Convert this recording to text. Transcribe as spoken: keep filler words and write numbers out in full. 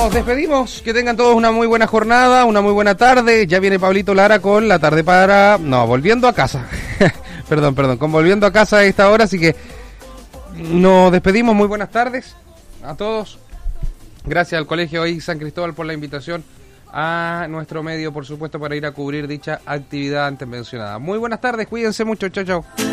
Nos despedimos, que tengan todos una muy buena jornada, una muy buena tarde. Ya viene Pablito Lara con la tarde para... No, volviendo a casa. perdón, perdón, con volviendo a casa a esta hora, así que nos despedimos. Muy buenas tardes a todos. Gracias al Colegio I San Cristóbal por la invitación a nuestro medio, por supuesto, para ir a cubrir dicha actividad antes mencionada. Muy buenas tardes, cuídense mucho, chao, chao.